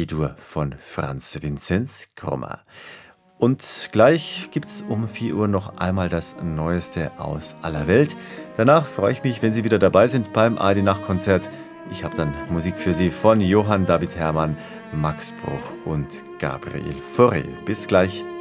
D-Dur von Franz Vinzenz Krummer. Und gleich gibt's um 4 Uhr noch einmal das Neueste aus aller Welt. Danach freue ich mich, wenn Sie wieder dabei sind beim ARD Nachtkonzert. Ich habe dann Musik für Sie von Johann David Herrmann, Max Bruch und Gabriel Fauré. Bis gleich.